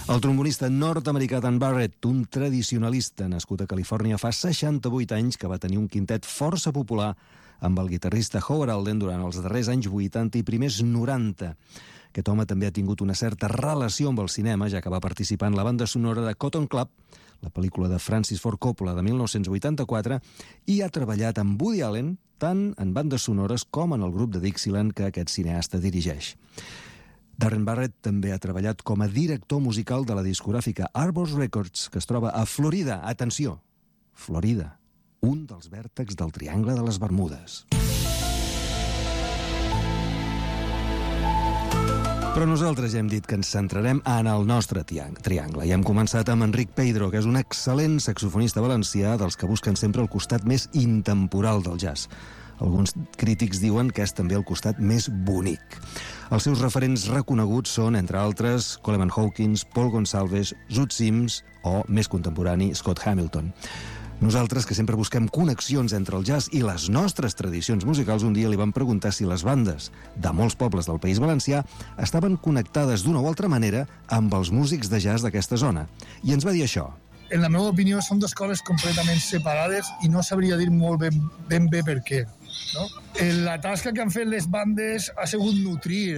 El trombonista nord-americà Dan Barrett, un tradicionalista nascut a Califòrnia fa 68 anys, que va tenir un quintet força popular amb el guitarrista Howard Alden durant els darrers anys 80 i primers 90. Aquest home també ha tingut una certa relació amb el cinema, ja que va participar en la banda sonora de Cotton Club, la pel·lícula de Francis Ford Coppola de 1984, i ha treballat amb Woody Allen tant en bandes sonores com en el grup de Dixieland que aquest cineasta dirigeix. Darren Barrett també ha treballat com a director musical de la discogràfica Arbor Records, que es troba a Florida. Atenció, Florida, un dels vèrtexs del Triangle de les Bermudes. Però nosaltres ja hem dit que ens centrarem en el nostre triangle i hem començat amb Enric Peidro, que és un excel·lent saxofonista valencià dels que busquen sempre el costat més intemporal del jazz. Alguns crítics diuen que és també el costat més bonic. Els seus referents reconeguts són, entre altres, Coleman Hawkins, Paul Gonsalves, Zoot Sims o, més contemporani, Scott Hamilton. Nosaltres, que sempre busquem connexions entre el jazz i les nostres tradicions musicals, un dia li vam preguntar si les bandes de molts pobles del País Valencià estaven connectades d'una o altra manera amb els músics de jazz d'aquesta zona. I ens va dir això. En la meva opinió, són dues coses completament separades i no sabria dir molt ben bé per què. No? La tasca que han fet les bandes ha sigut nutrir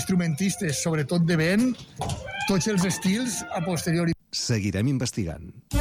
d'instrumentistes, sobretot de vent, tots els estils a posteriori. Seguirem investigant.